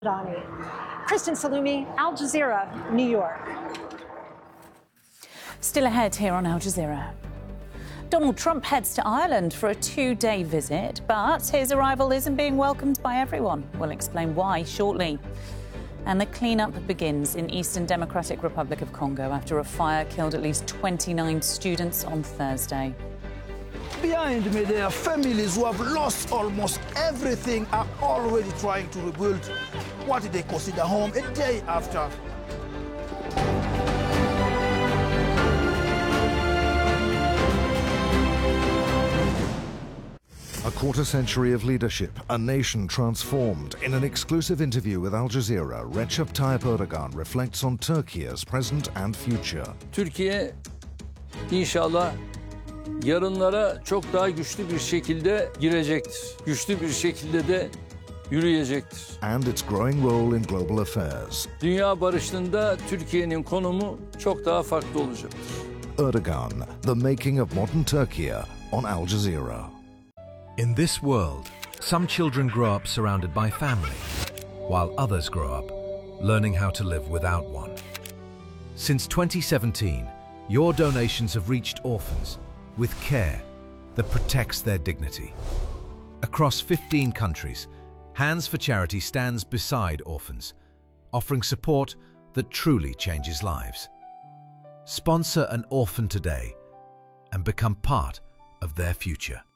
Adani. Kristen Salumi, Al Jazeera, New York. Still ahead here on Al Jazeera. Donald Trump heads to Ireland for a 2-day visit, but his arrival isn't being welcomed by everyone. We'll explain why shortly. And the cleanup begins in Eastern Democratic Republic of Congo after a fire killed at least 29 students on Thursday. Behind me, there are families who have lost almost everything, are already trying to rebuild what they consider home a day after. A quarter-century of leadership, a nation transformed. In an exclusive interview with Al Jazeera, Recep Tayyip Erdogan reflects on Turkey's present and future. Türkiye inşallah yarınlara çok daha güçlü bir şekilde girecektir. Güçlü bir şekilde de yürüyecektir. And its growing role in global affairs. Dünya barışında Türkiye'nin konumu çok daha farklı olacaktır. Erdogan, the making of modern Turkey on Al Jazeera. In this world, some children grow up surrounded by family, while others grow up learning how to live without one. Since 2017, your donations have reached orphans with care that protects their dignity. Across 15 countries, Hands for Charity stands beside orphans, offering support that truly changes lives. Sponsor an orphan today and become part of their future.